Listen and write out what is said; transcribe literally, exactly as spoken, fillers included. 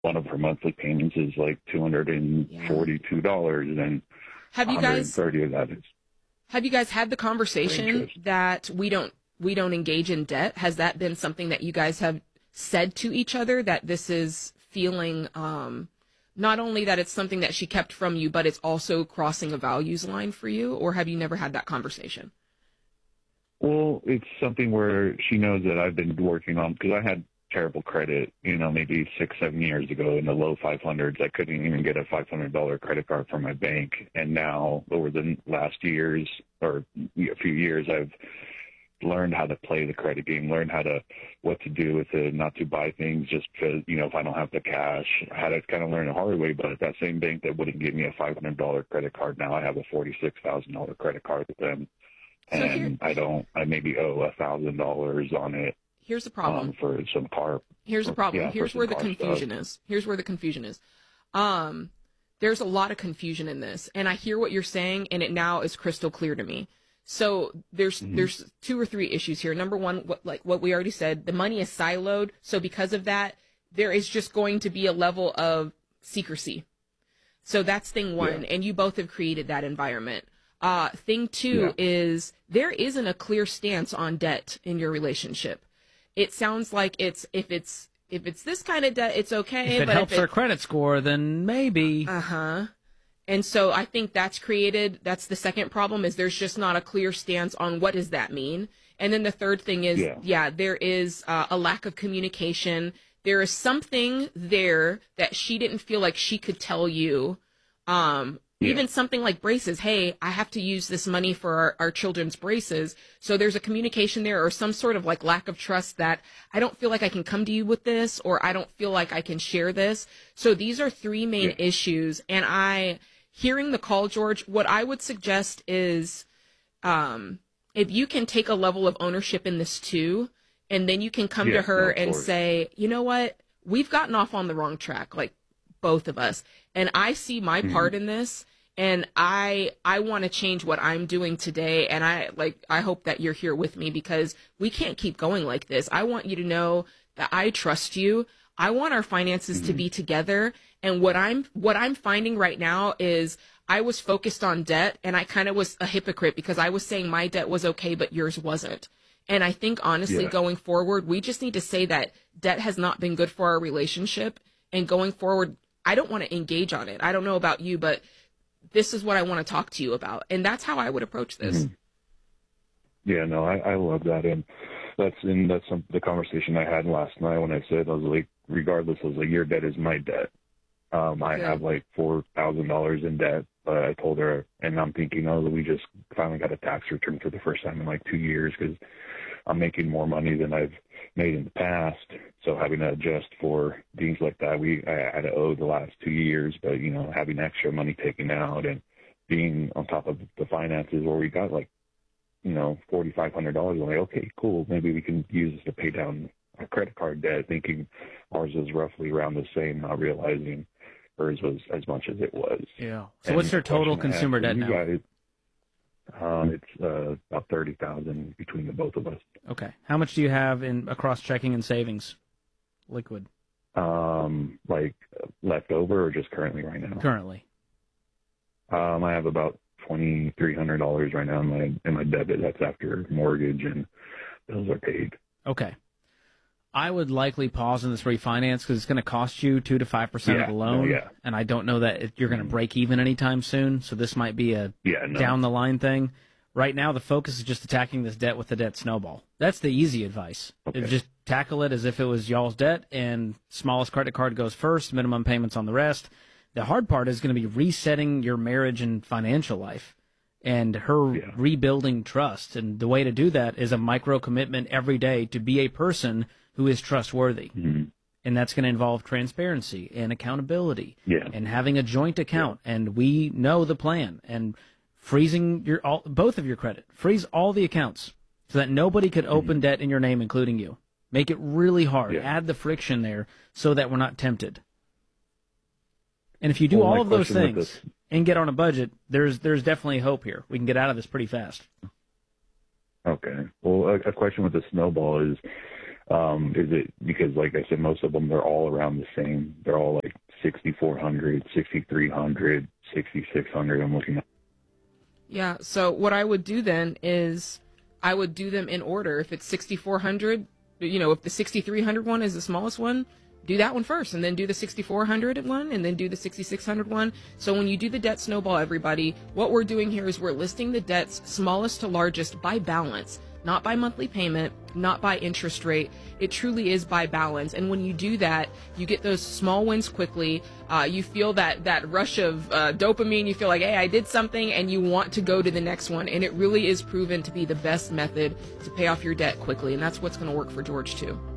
one of her monthly payments is like two hundred forty-two dollars, yeah. and have you guys, one hundred thirty of that is. Have you guys had the conversation that we don't we don't engage in debt? Has that been something that you guys have said to each other, that this is feeling um, not only that it's something that she kept from you, but it's also crossing a values line for you? Or have you never had that conversation? Well, it's something where she knows that I've been working on, because I had terrible credit, you know, maybe six, seven years ago in the low five hundreds. I couldn't even get a five hundred dollars credit card from my bank. And now over the last years or a few years, I've learned how to play the credit game, learned how to, what to do with it, not to buy things just because, you know, if I don't have the cash. I had to kind of learn the hard way, but that same bank that wouldn't give me a five hundred dollars credit card, now I have a forty-six thousand dollars credit card with them. And so here, I don't, I maybe owe a thousand dollars on it. Here's the problem. Um, for some car. Here's the problem. Yeah, Here's where the confusion stuff. is. Here's where the confusion is. Um, there's a lot of confusion in this, and I hear what you're saying, and it now is crystal clear to me. So there's mm-hmm. there's two or three issues here. Number one, what, like what we already said, the money is siloed. So because of that, there is just going to be a level of secrecy. So that's thing one, yeah. and you both have created that environment. Uh, thing two yeah. is there isn't a clear stance on debt in your relationship. It sounds like it's if it's if it's this kind of debt, it's okay. If it but helps if it, her credit score, then maybe. Uh huh. And so I think that's created. That's the second problem, is there's just not a clear stance on what does that mean. And then the third thing is, yeah, yeah there is uh, a lack of communication. There is something there that she didn't feel like she could tell you. Um, Yeah. Even something like braces. Hey, I have to use this money for our, our children's braces. So there's a communication there, or some sort of like lack of trust that I don't feel like I can come to you with this, or I don't feel like I can share this. So these are three main yeah. issues. And I, hearing the call, George, what I would suggest is, um, if you can take a level of ownership in this too, and then you can come yeah, to her no, and say, you know what, we've gotten off on the wrong track, like both of us. And I see my mm-hmm. part in this. And I I want to change what I'm doing today, and I like I hope that you're here with me, because we can't keep going like this. I want you to know that I trust you. I want our finances mm-hmm. to be together. And what I'm what I'm finding right now is I was focused on debt, and I kind of was a hypocrite because I was saying my debt was okay, but yours wasn't. And I think honestly, yeah. going forward, we just need to say that debt has not been good for our relationship. And going forward, I don't want to engage on it. I don't know about you, but this is what I want to talk to you about. And that's how I would approach this. Mm-hmm. Yeah, no, I, I love that. And that's in that's some, the conversation I had last night when I said, I was like, regardless, I was like, your debt is my debt. Um, I Good. have like four thousand dollars in debt, but I told her, and I'm thinking, oh, we just finally got a tax return for the first time in like two years because I'm making more money than I've made in the past. So having to adjust for things like that, we I had to owe the last two years, but, you know, having extra money taken out and being on top of the finances where we got like, you know, forty-five hundred dollars, I'm like, okay, cool. Maybe we can use this to pay down our credit card debt, thinking ours was roughly around the same, not realizing hers was as much as it was. Yeah. So and what's your total consumer debt now? Guys, um, it's uh, about thirty thousand dollars between the both of us. Okay. How much do you have in across checking and savings, liquid? Um, like left over or just currently right now? Currently. Um, I have about twenty-three hundred dollars right now in my in my debit. That's after mortgage and bills are paid. Okay. I would likely pause in this refinance because it's going to cost you two to five percent yeah, of the loan, no, yeah. and I don't know that it, you're going to break even anytime soon. So this might be a yeah, no. down the line thing. Right now, the focus is just attacking this debt with the debt snowball. That's the easy advice. Okay. Just tackle it as if it was y'all's debt, and smallest credit card goes first, minimum payments on the rest. The hard part is going to be resetting your marriage and financial life, and her yeah. rebuilding trust. And the way to do that is a micro commitment every day to be a person who is trustworthy. Mm-hmm. And that's going to involve transparency and accountability yeah. and having a joint account. Yeah. And we know the plan. And freezing your all, both of your credit. Freeze all the accounts so that nobody could open mm-hmm. debt in your name, including you. Make it really hard. Yeah. Add the friction there so that we're not tempted. And if you do well, all of those things and get on a budget, there's there's definitely hope here. We can get out of this pretty fast. Okay. Well, a, a question with the snowball is, Um, is it because, like I said, most of them, they're all around the same. They're all like sixty-four hundred, sixty-three hundred, sixty-six hundred. I'm looking at. Yeah. So what I would do then is I would do them in order. If it's sixty-four hundred, you know, if the sixty-three hundred one is the smallest one, do that one first, and then do the sixty-four hundred one, and then do the sixty-six hundred one. So when you do the debt snowball, everybody, what we're doing here is we're listing the debts smallest to largest by balance, not by monthly payment, not by interest rate. It truly is by balance. And when you do that, you get those small wins quickly. Uh, you feel that, that rush of uh, dopamine. You feel like, hey, I did something, and you want to go to the next one. And it really is proven to be the best method to pay off your debt quickly. And that's what's going to work for George, too.